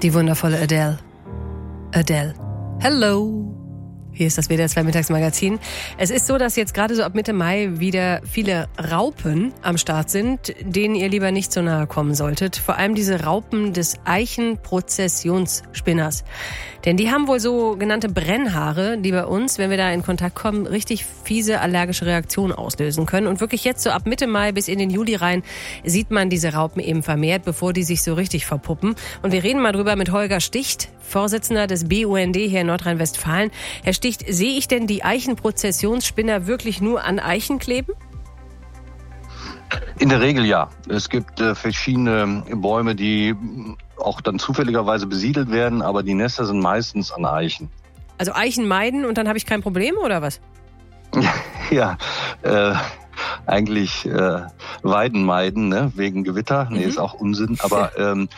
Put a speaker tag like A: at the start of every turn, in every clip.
A: Die wundervolle Adele. Adele. Hello. Hier ist das WDR 2 Mittagsmagazin. Es ist so, dass jetzt gerade so ab Mitte Mai wieder viele Raupen am Start sind, denen ihr lieber nicht so nahe kommen solltet. Vor allem diese Raupen des Eichenprozessionsspinners. Denn die haben wohl so genannte Brennhaare, die bei uns, wenn wir da in Kontakt kommen, richtig fiese allergische Reaktionen auslösen können. Und wirklich jetzt so ab Mitte Mai bis in den Juli rein sieht man diese Raupen eben vermehrt, bevor die sich so richtig verpuppen. Und wir reden mal drüber mit Holger Sticht, Vorsitzender des BUND hier in Nordrhein-Westfalen. Herr Sticht, sehe ich denn die Eichenprozessionsspinner wirklich nur an Eichen kleben?
B: In der Regel ja. Es gibt verschiedene Bäume, die auch dann zufälligerweise besiedelt werden, aber die Nester sind meistens an Eichen.
A: Also Eichen meiden und dann habe ich kein Problem, oder was?
B: Ja, eigentlich Weiden meiden, ne? Wegen Gewitter. Nee, ist auch Unsinn. Aber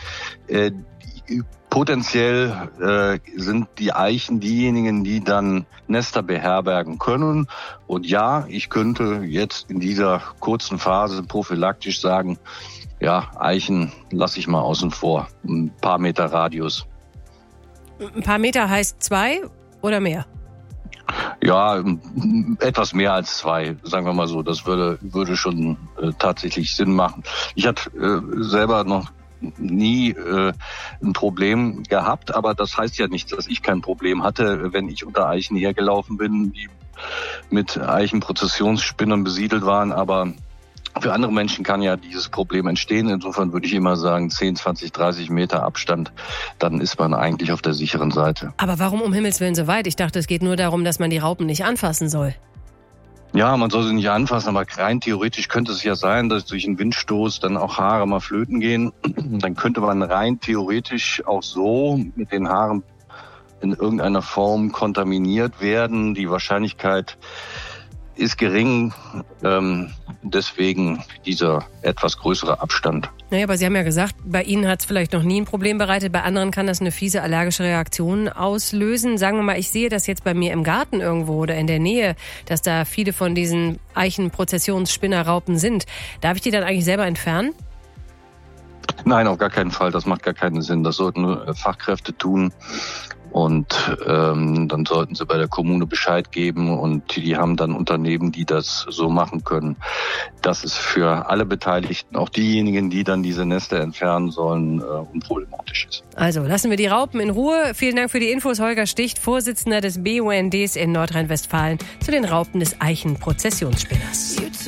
B: potenziell sind die Eichen diejenigen, die dann Nester beherbergen können. Und ja, ich könnte jetzt in dieser kurzen Phase prophylaktisch sagen, ja, Eichen lasse ich mal außen vor. Ein paar Meter Radius.
A: Ein paar Meter heißt 2 oder mehr?
B: Ja, etwas mehr als 2, sagen wir mal so. Das würde schon tatsächlich Sinn machen. Ich hatte selber noch nie ein Problem gehabt, aber das heißt ja nicht, dass ich kein Problem hatte, wenn ich unter Eichen hergelaufen bin, die mit Eichenprozessionsspinnern besiedelt waren, aber für andere Menschen kann ja dieses Problem entstehen. Insofern würde ich immer sagen, 10, 20, 30 Meter Abstand, dann ist man eigentlich auf der sicheren Seite.
A: Aber warum um Himmels Willen so weit? Ich dachte, es geht nur darum, dass man die Raupen nicht anfassen soll.
B: Ja, man soll sie nicht anfassen, aber rein theoretisch könnte es ja sein, dass durch einen Windstoß dann auch Haare mal flöten gehen. Dann könnte man rein theoretisch auch so mit den Haaren in irgendeiner Form kontaminiert werden. Die Wahrscheinlichkeit ist gering, deswegen dieser etwas größere Abstand.
A: Naja, aber Sie haben ja gesagt, bei Ihnen hat es vielleicht noch nie ein Problem bereitet, bei anderen kann das eine fiese allergische Reaktion auslösen. Sagen wir mal, ich sehe das jetzt bei mir im Garten irgendwo oder in der Nähe, dass da viele von diesen Eichenprozessionsspinnerraupen sind. Darf ich die dann eigentlich selber entfernen?
B: Nein, auf gar keinen Fall. Das macht gar keinen Sinn. Das sollten nur Fachkräfte tun. Und dann sollten sie bei der Kommune Bescheid geben und die haben dann Unternehmen, die das so machen können, dass es für alle Beteiligten, auch diejenigen, die dann diese Nester entfernen sollen, unproblematisch ist.
A: Also lassen wir die Raupen in Ruhe. Vielen Dank für die Infos, Holger Sticht, Vorsitzender des BUNDs in Nordrhein-Westfalen, zu den Raupen des Eichenprozessionsspinners.